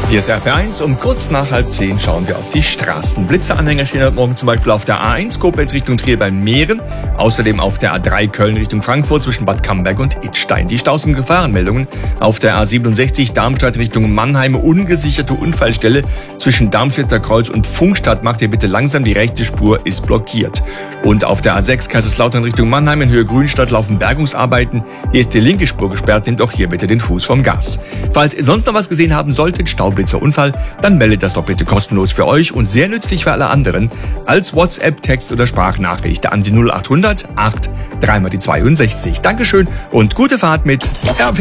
Hier ist RP1. Um kurz nach 9:30 schauen wir auf die Straßen. Blitzeanhänger stehen heute Morgen zum Beispiel auf der A1 Koblenz Richtung Trier beim Meeren. Außerdem auf der A3 Köln Richtung Frankfurt zwischen Bad Camberg und Idstein. Die Staus- und Gefahrenmeldungen auf der A67 Darmstadt Richtung Mannheim. Ungesicherte Unfallstelle zwischen Darmstädter Kreuz und Funkstadt. Macht ihr bitte langsam, die rechte Spur ist blockiert. Und auf der A6 Kaiserslautern Richtung Mannheim in Höhe Grünstadt laufen Bergungsarbeiten. Hier ist die linke Spur gesperrt. Nehmt auch hier bitte den Fuß vom Gas. Falls ihr sonst noch was gesehen haben solltet, Staublitzer, Unfall, dann meldet das doch bitte kostenlos für euch und sehr nützlich für alle anderen als WhatsApp, Text oder Sprachnachricht an die 0800 8 3 mal die 62. Dankeschön und gute Fahrt mit RP.